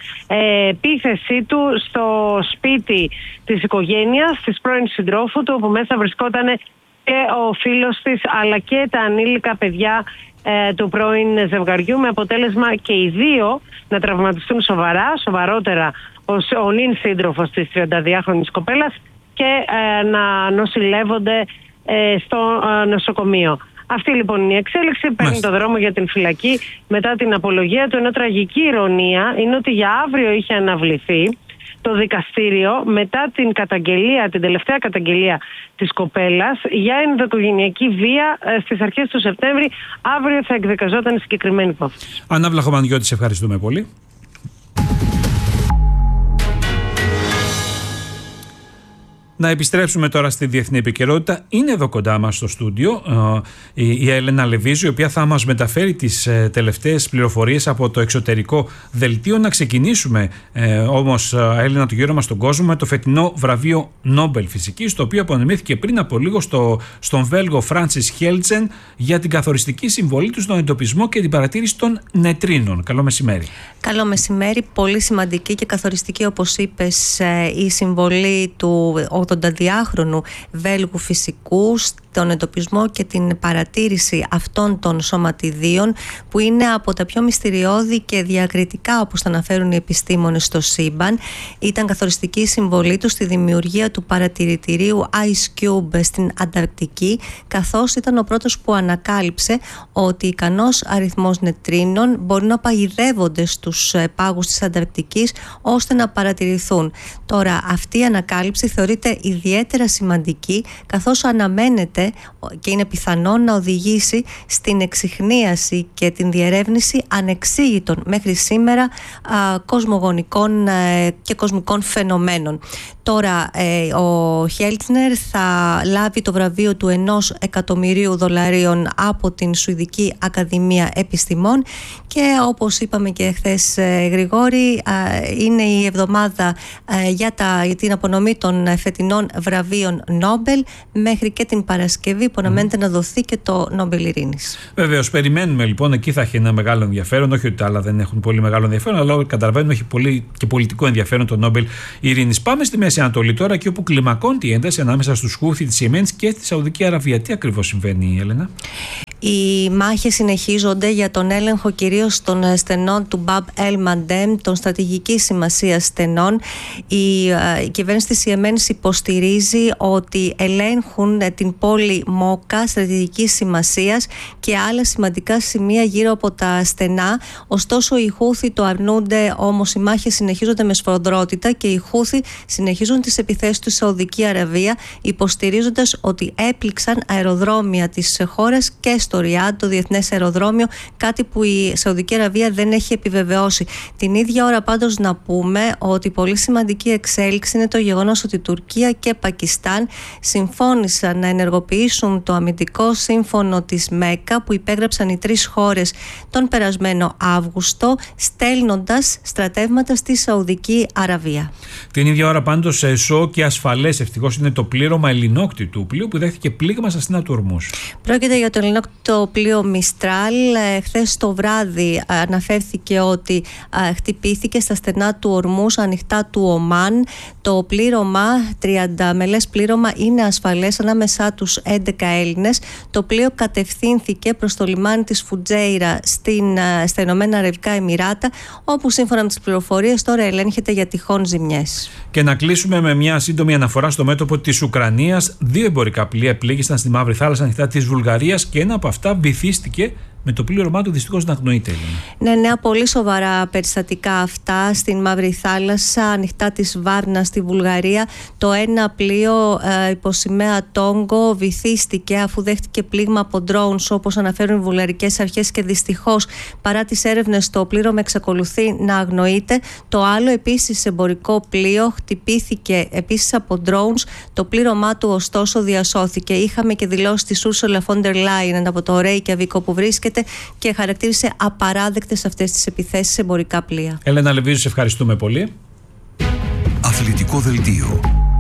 επίθεσή του στο σπίτι της οικογένειας, της πρώην συντρόφου του, όπου μέσα βρισκόταν και ο φίλος της αλλά και τα ανήλικα παιδιά του πρώην ζευγαριού, με αποτέλεσμα και οι δύο να τραυματιστούν σοβαρότερα ο νυν σύντροφος της 32χρονης κοπέλας και να νοσηλεύονται στο νοσοκομείο. Αυτή λοιπόν είναι η εξέλιξη. Παίρνει το δρόμο για την φυλακή μετά την απολογία του, ενώ τραγική ηρωνία είναι ότι για αύριο είχε αναβληθεί το δικαστήριο μετά την τελευταία καταγγελία της κοπέλας για ενδοοικογενειακή βία στις αρχές του Σεπτέμβρη. Αύριο θα εκδικαζόταν η συγκεκριμένη υπόθεση. Άννα Βλαχοπαναγιώτη, σε ευχαριστούμε πολύ. Να επιστρέψουμε τώρα στη διεθνή επικαιρότητα. Είναι εδώ κοντά μας στο στούντιο η Έλενα Λεβίζου, η οποία θα μας μεταφέρει τις τελευταίες πληροφορίες από το εξωτερικό δελτίο. Να ξεκινήσουμε όμως, Έλενα, το γύρο μας στον κόσμο με το φετινό βραβείο Νόμπελ Φυσικής, το οποίο απονεμήθηκε πριν από λίγο στον Βέλγο Φράνσις Χέλτσεν για την καθοριστική συμβολή του στον εντοπισμό και την παρατήρηση των νετρίνων. Καλό μεσημέρι. Καλό μεσημέρι. Πολύ σημαντική και καθοριστική, όπως είπες, η συμβολή του 82χρονου Βέλγου φυσικού στον εντοπισμό και την παρατήρηση αυτών των σωματιδίων, που είναι από τα πιο μυστηριώδη και διακριτικά, όπως τα αναφέρουν οι επιστήμονες, στο σύμπαν. Ήταν καθοριστική η συμβολή του στη δημιουργία του παρατηρητηρίου Ice Cube στην Ανταρκτική, καθώς ήταν ο πρώτος που ανακάλυψε ότι ικανός αριθμός νετρίνων μπορεί να παγιδεύονται στους πάγους της Ανταρκτικής ώστε να παρατηρηθούν. Τώρα, αυτή η ανακάλυψη θεωρείται είναι ιδιαίτερα σημαντική, καθώς αναμένεται και είναι πιθανόν να οδηγήσει στην εξιχνίαση και την διερεύνηση ανεξήγητων μέχρι σήμερα κοσμογονικών και κοσμικών φαινομένων. Τώρα ο Χέλτνερ θα λάβει το βραβείο του $1 εκατομμυρίου από την Σουηδική Ακαδημία Επιστημών και όπως είπαμε και χθες, Γρηγόρη, είναι η εβδομάδα για την απονομή των φετινών βραβείων Νόμπελ, μέχρι και την Παρασκευή που αναμένεται να δοθεί και το Νόμπελ Ειρήνης. Βεβαίως, περιμένουμε λοιπόν, εκεί θα έχει ένα μεγάλο ενδιαφέρον, όχι ότι τα άλλα δεν έχουν πολύ μεγάλο ενδιαφέρον, αλλά καταλαβαίνουμε έχει πολύ και πολιτικό ενδιαφέρον το Νόμπελ Ειρήνης. Πάμε στη Μέση Ανατολή τώρα, εκεί όπου κλιμακώνει η ένταση ανάμεσα στους Χούθι της Ιεμένης και στη Σαουδική Αραβία. Τι ακριβώς συμβαίνει, Έλενα? Οι μάχες συνεχίζονται για τον έλεγχο κυρίως των στενών του Μπαμπ Ελ Μαντέμ, των στρατηγικής σημασίας στενών. Η κυβέρνηση της Ιεμένης υποστηρίζει ότι ελέγχουν την πόλη Μόκα στρατηγικής σημασίας και άλλα σημαντικά σημεία γύρω από τα στενά. Ωστόσο οι Χούθι το αρνούνται, όμως οι μάχες συνεχίζονται με σφοδρότητα και οι Χούθι συνεχίζουν τις επιθέσεις στη Σαουδική Αραβία, υποστηρίζοντας ότι έπληξαν αεροδρόμια της χώρας και στο Ριάντ, το διεθνές αεροδρόμιο, κάτι που η Σαουδική Αραβία δεν έχει επιβεβαιώσει. Την ίδια ώρα πάντως να πούμε ότι πολύ σημαντική εξέλιξη είναι το γεγονός ότι Τουρκία και Πακιστάν συμφώνησαν να ενεργοποιήσουν το αμυντικό σύμφωνο της ΜΕΚΑ που υπέγραψαν οι τρεις χώρες τον περασμένο Αύγουστο, στέλνοντας στρατεύματα στη Σαουδική Αραβία. Την ίδια ώρα πάντως σοκ και ασφαλές ευτυχώς είναι το πλήρωμα ελληνόκτητου πλοίου που δέχτηκε πλήγμα στα στενά του Ορμούς. Πρόκειται για το ελληνόκτητο πλοίο Μιστράλ. Χθες το βράδυ αναφέρθηκε ότι χτυπήθηκε στα στενά του Ορμούς, ανοιχτά του Ομάν. Το πλήρωμα, 30 μελές πλήρωμα, είναι ασφαλές, ανάμεσά τους 11 Έλληνες. Το πλοίο κατευθύνθηκε προς το λιμάνι της Φουτζέιρα στα Ηνωμένα Αραβικά Εμιράτα, όπου σύμφωνα με τις πληροφορίες τώρα ελέγχεται για τυχόν ζημιές. Και να κλείσουμε με μια σύντομη αναφορά στο μέτωπο της Ουκρανίας. 2 εμπορικά πλοία πλήγησαν στη Μαύρη Θάλασσα ανοιχτά της Βουλγαρίας και ένα από αυτά βυθίστηκε με το πλήρωμά του δυστυχώς να αγνοείται. Ναι, νέα πολύ σοβαρά περιστατικά αυτά στην Μαύρη Θάλασσα, ανοιχτά της Βάρνα στη Βουλγαρία. Το ένα πλοίο υποσημαία Τόγκο βυθίστηκε αφού δέχτηκε πλήγμα από drones, όπως αναφέρουν οι βουλγαρικές αρχές, και δυστυχώς παρά τις έρευνες το πλήρωμα εξακολουθεί να αγνοείται. Το άλλο επίσης εμπορικό πλοίο χτυπήθηκε επίσης από drones. Το πλήρωμά του ωστόσο διασώθηκε. Είχαμε και δηλώσεις της Ursula von der Leyen από το Reykjavik όπου βρίσκεται και χαρακτήρισε απαράδεκτες αυτές τις επιθέσεις σε εμπορικά πλοία. Έλενα Λεβίζου, σε ευχαριστούμε πολύ. Αθλητικό δελτίο.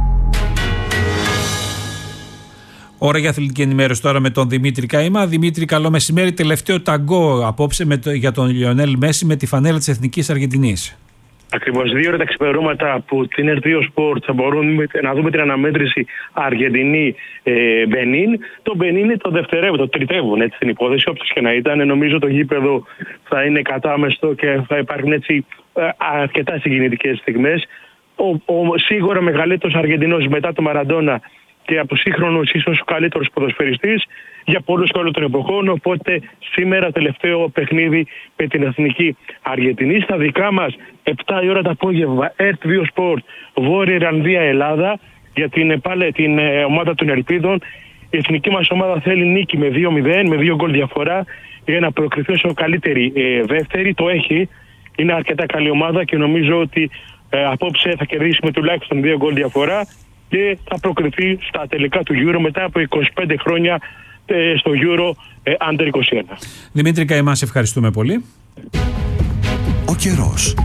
Ώρα για αθλητική ενημέρωση τώρα με τον Δημήτρη Καΐμα. Δημήτρη, καλό μεσημέρι. Τελευταίο ταγκό απόψε για τον Λιονέλ Μέση με τη φανέλα της Εθνικής Αργεντινής. Ακριβώς 2 ώρα τα ξημερώματα που την RTO Sport θα μπορούμε να δούμε την αναμέτρηση Αργεντινή-Μπενίν. Το Μπενίν είναι το δευτερεύον, το τριτεύον έτσι την υπόθεση, όποιος και να ήταν. Νομίζω το γήπεδο θα είναι κατάμεστο και θα υπάρχουν έτσι αρκετά συγκινητικές στιγμές. Σίγουρα μεγαλύτερος Αργεντινός μετά το Μαραντόνα και από σύγχρονος ίσως ο καλύτερος ποδοσφαιριστής για πολλούς και όλων των εποχών. Οπότε σήμερα τελευταίο παιχνίδι με την Εθνική Αργεντινή. Στα δικά μας 7 η ώρα το απόγευμα RTVO Sport Βόρεια Ιρλανδία Ελλάδα για την ομάδα των Ελπίδων. Η εθνική μας ομάδα θέλει νίκη με 2-0, με 2 γκολ διαφορά για να προκριθεί όσο καλύτερη δεύτερη. Το έχει. Είναι αρκετά καλή ομάδα και νομίζω ότι απόψε θα κερδίσει με τουλάχιστον 2 γκολ διαφορά και θα προκριθεί στα τελικά του Euro μετά από 25 χρόνια στο Euro Under 21. Δημήτρη Καΐμα, σε ευχαριστούμε πολύ. Ο καιρός.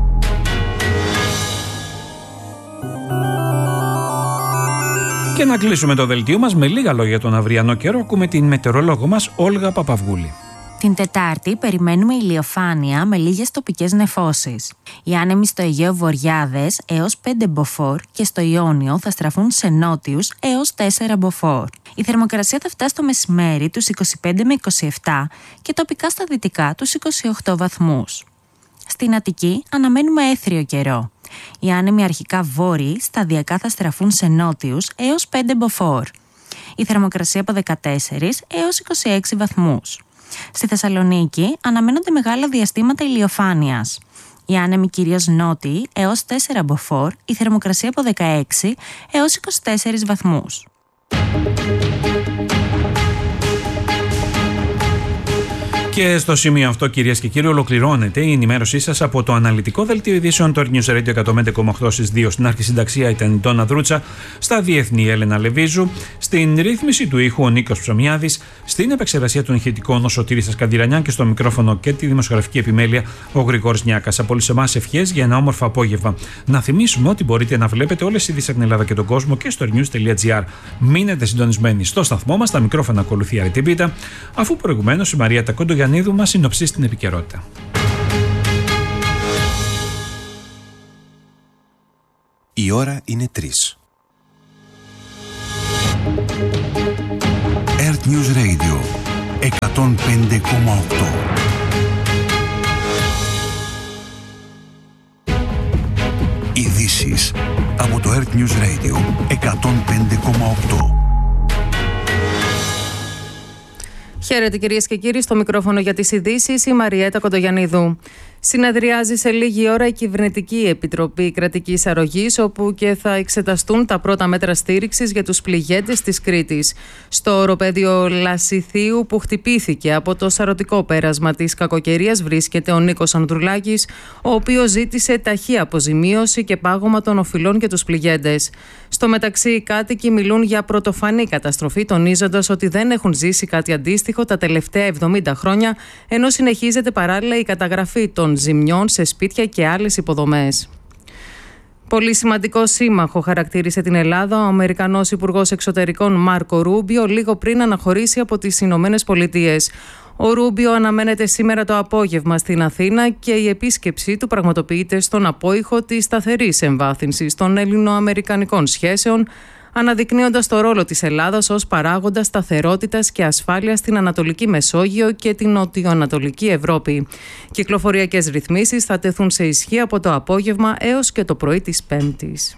Και να κλείσουμε το δελτίο μας με λίγα λόγια για τον αυριανό καιρό. Ακούμε την μετεωρολόγο μας Όλγα Παπαυγούλη. Την Τετάρτη περιμένουμε ηλιοφάνεια με λίγες τοπικές νεφώσεις. Οι άνεμοι στο Αιγαίο βορειάδες έως 5 μποφόρ και στο Ιόνιο θα στραφούν σε νότιους έως 4 μποφόρ. Η θερμοκρασία θα φτάσει το μεσημέρι τους 25 με 27 και τοπικά στα δυτικά τους 28 βαθμούς. Στην Αττική αναμένουμε έθριο καιρό. Οι άνεμοι αρχικά βόρειοι σταδιακά θα στραφούν σε νότιους έως 5 μποφόρ. Η θερμοκρασία από 14 έως 26 βαθμούς. Στη Θεσσαλονίκη αναμένονται μεγάλα διαστήματα ηλιοφάνειας. Οι άνεμοι κυρίως νότιοι έως 4 μποφόρ, η θερμοκρασία από 16 έως 24 βαθμούς. Και στο σημείο αυτό, κυρίες και κύριοι, ολοκληρώνεται η ενημέρωσή σας από το αναλυτικό δελτίο ειδήσεων του News Radio 105,8 στις 2. Στην αρχισυνταξία ήταν η Ντόνα Δρούτσα, στα διεθνή Έλενα Λεβίζου, στην ρύθμιση του ήχου ο Νίκος Ψωμιάδης, στην επεξεργασία των ηχητικών ο Σωτήρης Ασκανδυρανιάν και στο μικρόφωνο και τη δημοσιογραφική επιμέλεια ο Γρηγόρης Νιάκας. Από όλους εμάς ευχές για ένα όμορφο απόγευμα. Να θυμίσουμε ότι μπορείτε να βλέπετε όλες οι ειδήσεις από την Ελλάδα και τον κόσμο και στο news.gr. Μείνετε συντονισμένοι στο σταθμό μας, τα μικρόφωνα ακολουθεί η Αρετή Πίτα, αφού προηγουμένως η Μαρία Τακόντογιαννίδου μας συνοψίσει την επικαιρότητα. Η ώρα είναι 3. Earth News Radio 105,8. Ειδήσεις από το Earth News Radio 105,8. Χαίρετε κυρίες και κύριοι, στο μικρόφωνο για τις ειδήσεις η Μαριέτα Κοντογιαννίδου. Συνεδριάζει σε λίγη ώρα η Κυβερνητική Επιτροπή Κρατικής Αρρωγής, όπου και θα εξεταστούν τα πρώτα μέτρα στήριξης για τους πληγέντες της Κρήτης. Στο οροπέδιο Λασιθίου, που χτυπήθηκε από το σαρωτικό πέρασμα της κακοκαιρίας, βρίσκεται ο Νίκος Ανδρουλάκης, ο οποίος ζήτησε ταχύ αποζημίωση και πάγωμα των οφειλών για τους πληγέντες. Στο μεταξύ, οι κάτοικοι μιλούν για πρωτοφανή καταστροφή, τονίζοντας ότι δεν έχουν ζήσει κάτι αντίστοιχο τα τελευταία 70 χρόνια, ενώ συνεχίζεται παράλληλα η καταγραφή των ζημιών σε σπίτια και άλλες υποδομές. Πολύ σημαντικό σύμμαχο χαρακτήρισε την Ελλάδα ο Αμερικανός Υπουργός Εξωτερικών Μάρκο Ρούμπιο λίγο πριν αναχωρήσει από τις Ηνωμένες Πολιτείες. Ο Ρούμπιο αναμένεται σήμερα το απόγευμα στην Αθήνα και η επίσκεψή του πραγματοποιείται στον απόϊχο της σταθερής εμβάθυνσης των ελληνοαμερικανικών σχέσεων, αναδεικνύοντας το ρόλο της Ελλάδας ως παράγοντα σταθερότητας και ασφάλειας στην Ανατολική Μεσόγειο και την Νοτιοανατολική Ευρώπη. Κυκλοφοριακές ρυθμίσεις θα τεθούν σε ισχύ από το απόγευμα έως και το πρωί της Πέμπτης.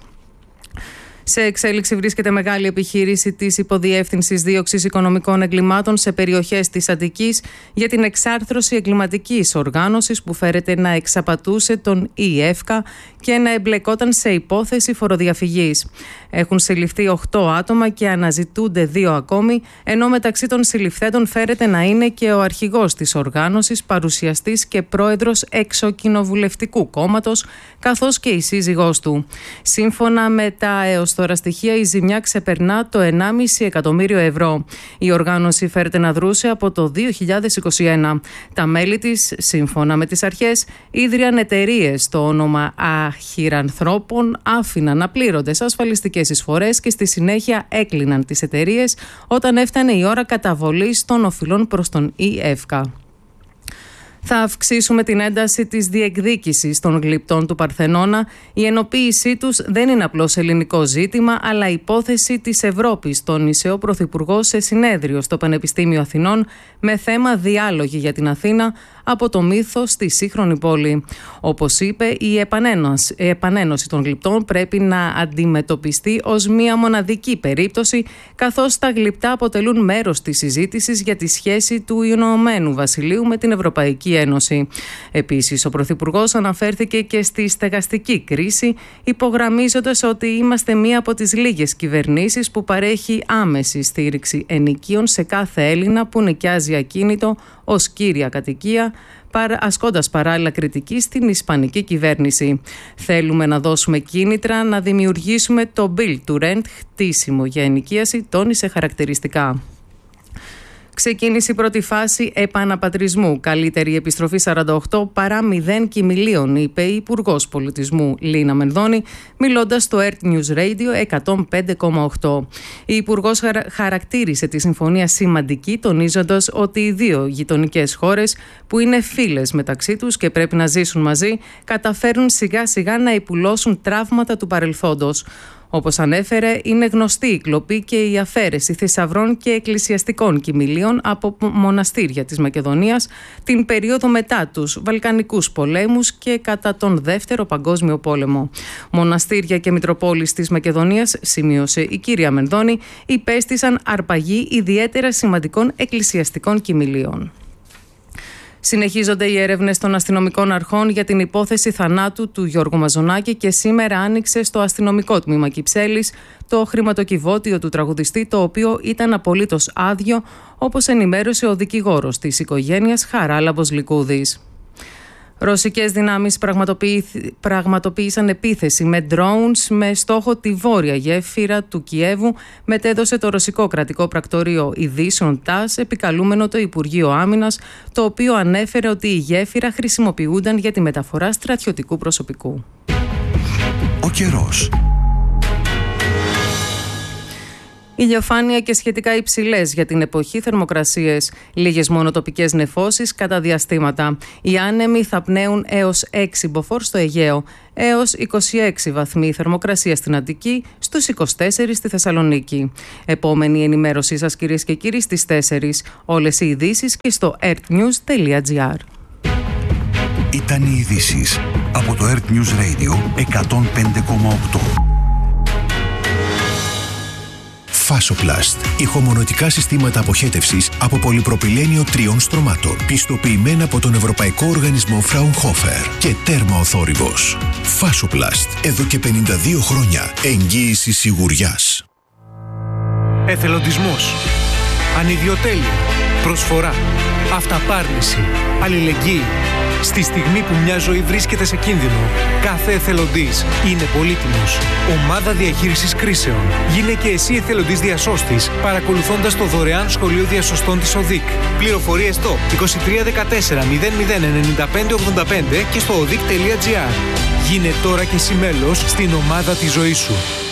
Σε εξέλιξη βρίσκεται μεγάλη επιχείρηση της Υποδιεύθυνσης Δίωξης Οικονομικών Εγκλημάτων σε περιοχές της Αττικής για την εξάρθρωση εγκληματικής οργάνωσης που φέρεται να εξαπατούσε τον ΙΕΦΚΑ και να εμπλεκόταν σε υπόθεση φοροδιαφυγής. Έχουν συλληφθεί 8 άτομα και αναζητούνται 2 ακόμη, ενώ μεταξύ των συλληφθέντων φέρεται να είναι και ο αρχηγός της οργάνωσης, παρουσιαστής και πρόεδρος εξοκοινοβουλευτικού κόμματος, καθώς και η σύζυγός του. Σύμφωνα με τα έως τώρα στοιχεία, η ζημιά ξεπερνά το 1,5 εκατομμύριο ευρώ. Η οργάνωση φέρεται να δρούσε από το 2021. Τα μέλη της, σύμφωνα με τις αρχές, ίδρυαν εταιρείες στο όνομα αχυρανθρώπων, άφηναν απλήρωτες ασφαλιστικές εισφορές και στη συνέχεια έκλειναν τις εταιρείες όταν έφτανε η ώρα καταβολής των οφειλών προς τον ΙΕΦΚΑ. Θα αυξήσουμε την ένταση της διεκδίκησης των γλυπτών του Παρθενώνα. Η ενοποίησή τους δεν είναι απλώς ελληνικό ζήτημα, αλλά υπόθεση της Ευρώπης, τόνισε ο Πρωθυπουργός σε συνέδριο στο Πανεπιστήμιο Αθηνών με θέμα «Διάλογοι για την Αθήνα, από το μύθο στη σύγχρονη πόλη». Όπως είπε, η επανένωση των γλυπτών πρέπει να αντιμετωπιστεί ως μία μοναδική περίπτωση, καθώς τα γλυπτά αποτελούν μέρος της συζήτησης για τη σχέση του Ηνωμένου Βασιλείου με την Ευρωπαϊκή Ένωση. Επίσης, ο Πρωθυπουργός αναφέρθηκε και στη στεγαστική κρίση, υπογραμμίζοντας ότι είμαστε μία από τις λίγες κυβερνήσεις που παρέχει άμεση στήριξη ενοικίων σε κάθε Έλληνα που νοικιάζει ακίνητο ως κύρια κατοικία, ασκώντας παράλληλα κριτική στην ισπανική κυβέρνηση. Θέλουμε να δώσουμε κίνητρα να δημιουργήσουμε το Build to Rent, χτίσιμο για ενοικίαση, τόνισε χαρακτηριστικά. Ξεκίνησε η πρώτη φάση επαναπατρισμού. Καλύτερη επιστροφή 48 παρά 0 κοιμηλίων, είπε η Υπουργός Πολιτισμού Λίνα Μενδώνη, μιλώντας στο Earth News Radio 105,8. Η Υπουργός χαρακτήρισε τη συμφωνία σημαντική, τονίζοντας ότι οι δύο γειτονικές χώρες, που είναι φίλες μεταξύ τους και πρέπει να ζήσουν μαζί, καταφέρουν σιγά σιγά να υπουλώσουν τραύματα του παρελθόντος. Όπως ανέφερε, είναι γνωστή η κλοπή και η αφαίρεση θησαυρών και εκκλησιαστικών κοιμηλίων από μοναστήρια της Μακεδονίας την περίοδο μετά τους Βαλκανικούς πολέμους και κατά τον Δεύτερο Παγκόσμιο Πόλεμο. Μοναστήρια και Μητροπόλεις της Μακεδονίας, σημείωσε η κυρία Μενδώνη, υπέστησαν αρπαγή ιδιαίτερα σημαντικών εκκλησιαστικών κοιμηλίων. Συνεχίζονται οι έρευνες των αστυνομικών αρχών για την υπόθεση θανάτου του Γιώργου Μαζονάκη και σήμερα άνοιξε στο αστυνομικό τμήμα Κυψέλης το χρηματοκιβώτιο του τραγουδιστή, το οποίο ήταν απολύτως άδειο, όπως ενημέρωσε ο δικηγόρος της οικογένειας Χαράλαμπος Λικούδης. Ρωσικές δυνάμεις πραγματοποίησαν επίθεση με drones με στόχο τη βόρεια γέφυρα του Κιέβου, μετέδωσε το ρωσικό κρατικό πρακτορείο ειδήσεων ΤΑΣ, επικαλούμενο το Υπουργείο Άμυνας, το οποίο ανέφερε ότι η γέφυρα χρησιμοποιούνταν για τη μεταφορά στρατιωτικού προσωπικού. Ο καιρός. Ηλιοφάνεια και σχετικά υψηλές για την εποχή θερμοκρασίες. Λίγες μόνο τοπικές νεφώσεις κατά διαστήματα. Οι άνεμοι θα πνέουν έως 6 μποφόρ στο Αιγαίο, έως 26 βαθμοί θερμοκρασία στην Αττική, στους 24 στη Θεσσαλονίκη. Επόμενη ενημέρωσή σας, κυρίες και κύριοι, στις 4. Όλες οι ειδήσεις και στο earthnews.gr. Ήταν οι ειδήσεις από το Earth News Radio 105,8. Fasoplast. Ηχομονωτικά συστήματα αποχέτευσης από πολυπροπυλένιο 3 στρωμάτων. Πιστοποιημένα από τον Ευρωπαϊκό Οργανισμό Fraunhofer και τέρμα ο θόρυβος. Fasoplast. Εδώ και 52 χρόνια. Εγγύηση σιγουριάς. Εθελοντισμός. Ανιδιοτέλεια. Προσφορά. Αυταπάρνηση. Αλληλεγγύη. Στη στιγμή που μια ζωή βρίσκεται σε κίνδυνο, κάθε εθελοντής είναι πολύτιμος. Ομάδα διαχείρισης κρίσεων. Γίνε και εσύ εθελοντής διασώστης, παρακολουθώντας το δωρεάν σχολείο διασωστών της ΟΔΙΚ. Πληροφορίες στο 2314 00 95 85 και στο odic.gr. Γίνε τώρα και εσύ μέλος στην ομάδα της ζωής σου.